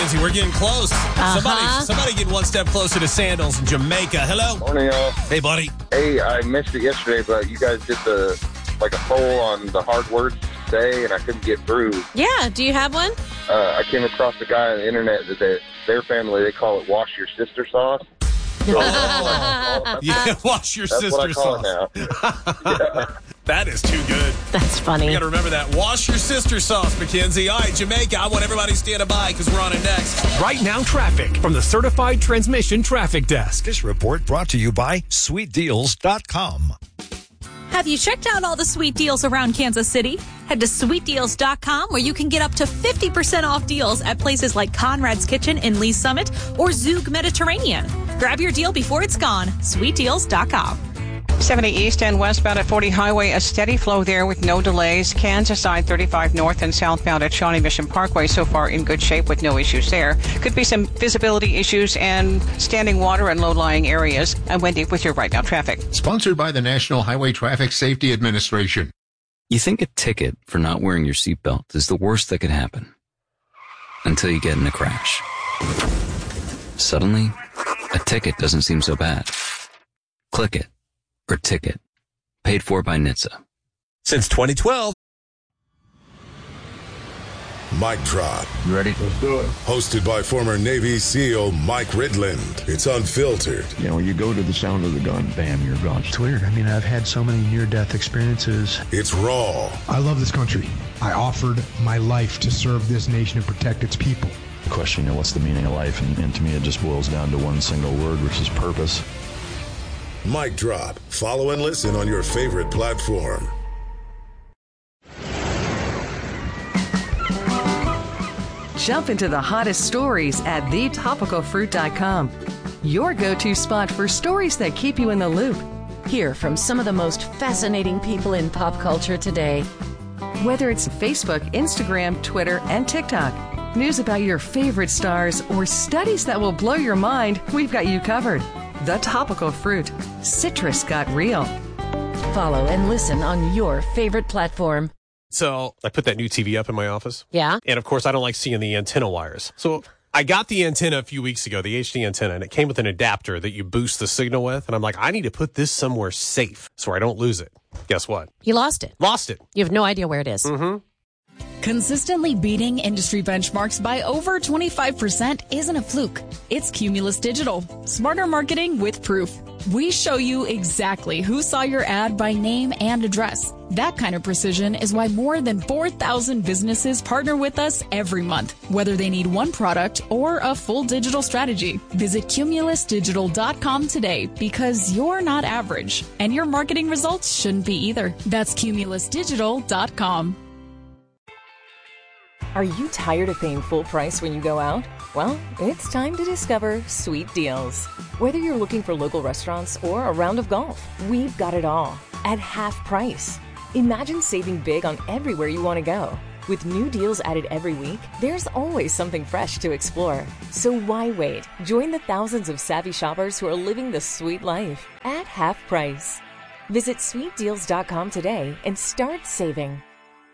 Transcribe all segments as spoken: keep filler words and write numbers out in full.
We're getting close. Uh-huh. Somebody somebody get one step closer to Sandals in Jamaica. Hello. Morning, y'all. Hey, buddy. Hey, I missed it yesterday, but you guys did the like a poll on the hard words to say, and I couldn't get through. Yeah, do you have one? Uh, I came across a guy on the internet that they, their family, they call it wash your sister sauce. So, uh, Yeah, wash your that's sister what I call sauce. it now. Yeah. That is too good. That's funny. You got to remember that. Wash your sister sauce, Mackenzie. All right, Jamaica, I want everybody standing by because we're on it next. Right now, traffic from the Certified Transmission Traffic Desk. This report brought to you by sweet deals dot com. Have you checked out all the sweet deals around Kansas City? Head to sweet deals dot com where you can get up to fifty percent off deals at places like Conrad's Kitchen in Lee Summit or Zug Mediterranean. Grab your deal before it's gone. sweet deals dot com. seventy east and westbound at forty Highway, a steady flow there with no delays. Kansas side thirty-five north and southbound at Shawnee Mission Parkway so far in good shape with no issues there. Could be some visibility issues and standing water in low-lying areas. I'm Wendy with your Right Now traffic. Sponsored by the National Highway Traffic Safety Administration. You think a ticket for not wearing your seatbelt is the worst that could happen. Until you get in a crash. Suddenly, a ticket doesn't seem so bad. Click it. Or ticket. Paid for by N H T S A. Since twenty twelve. Mic Drop. You ready? Let's do it. Hosted by former Navy SEAL Mike Ridland. It's unfiltered. You know, you go to the sound of the gun, bam, you're gone. It's weird. I mean, I've had so many near-death experiences. It's raw. I love this country. I offered my life to serve this nation and protect its people. The question, you know, what's the meaning of life? And, and to me, it just boils down to one single word, which is purpose. Mic Drop. Follow and listen on your favorite platform. Jump into the hottest stories at the topical fruit dot com. Your go-to spot for stories that keep you in the loop. Hear from some of the most fascinating people in pop culture today. Whether it's Facebook, Instagram, Twitter, and TikTok, news about your favorite stars, or studies that will blow your mind, we've got you covered. The Topical Fruit. Citrus got real. Follow and listen on your favorite platform. So I put that new T V up in my office. Yeah. And of course, I don't like seeing the antenna wires. So I got the antenna a few weeks ago, the H D antenna, and it came with an adapter that you boost the signal with. And I'm like, I need to put this somewhere safe so I don't lose it. Guess what? You lost it. Lost it. You have no idea where it is. Mm-hmm. Consistently beating industry benchmarks by over twenty-five percent isn't a fluke. It's Cumulus Digital. Smarter marketing with proof. We show you exactly who saw your ad by name and address. That kind of precision is why more than four thousand businesses partner with us every month, whether they need one product or a full digital strategy. Visit cumulus digital dot com today because you're not average, and your marketing results shouldn't be either. That's cumulus digital dot com. Are you tired of paying full price when you go out? Well, it's time to discover Sweet Deals. Whether you're looking for local restaurants or a round of golf, we've got it all at half price. Imagine saving big on everywhere you want to go. With new deals added every week, there's always something fresh to explore. So why wait? Join the thousands of savvy shoppers who are living the sweet life at half price. Visit sweet deals dot com today and start saving.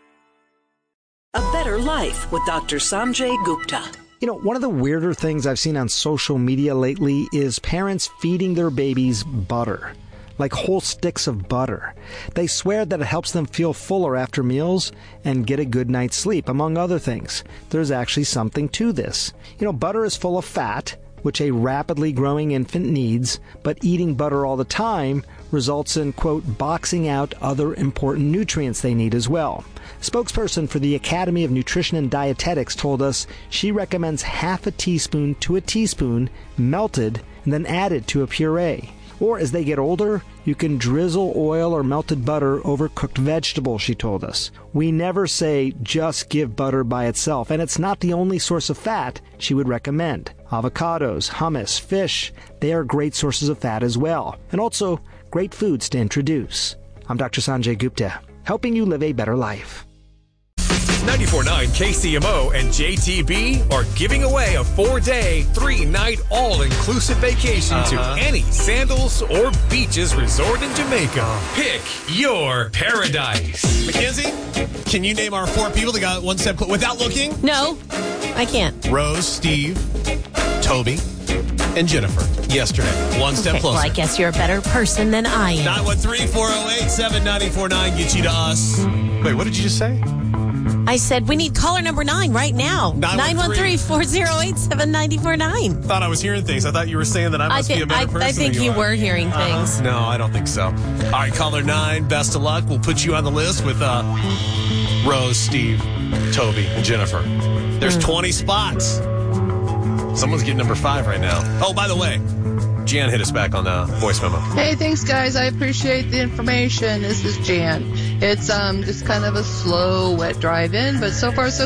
A Better Life with Doctor Sanjay Gupta. You know, one of the weirder things I've seen on social media lately is parents feeding their babies butter, like whole sticks of butter. They swear that it helps them feel fuller after meals and get a good night's sleep, among other things. There's actually something to this. You know, butter is full of fat, which a rapidly growing infant needs, but eating butter all the time results in, quote, boxing out other important nutrients they need as well. Spokesperson for the Academy of Nutrition and Dietetics told us she recommends half a teaspoon to a teaspoon melted and then added to a puree. Or as they get older, you can drizzle oil or melted butter over cooked vegetables, she told us. We never say just give butter by itself, and it's not the only source of fat she would recommend. Avocados, hummus, fish, they are great sources of fat as well, and also great foods to introduce. I'm Doctor Sanjay Gupta, helping you live a better life. ninety-four point nine K C M O and J T B are giving away a four-day, three-night, all-inclusive vacation Uh-huh. to any Sandals or Beaches resort in Jamaica. Pick your paradise. Mackenzie, can you name our four people that got one step cl- without looking? No. I can't. Rose, Steve, Toby, and Jennifer yesterday. One step Okay, closer. well, I guess you're a better person than I am. nine one three, four oh eight, seven nine four nine gets you to us. Wait, what did you just say? I said we need caller number nine right now. nine one three, four oh eight, seven nine four nine. Thought I was hearing things. I thought you were saying that I must I be thi- a better I- person I think than you are. were hearing Uh-huh. things. No, I don't think so. All right, caller nine, best of luck. We'll put you on the list with uh, Rose, Steve, Toby, and Jennifer. There's Mm. twenty spots. Someone's getting number five right now. Oh, by the way, Jan hit us back on the voice memo. Hey, thanks, guys. I appreciate the information. This is Jan. It's um just kind of a slow, wet drive in, but so far so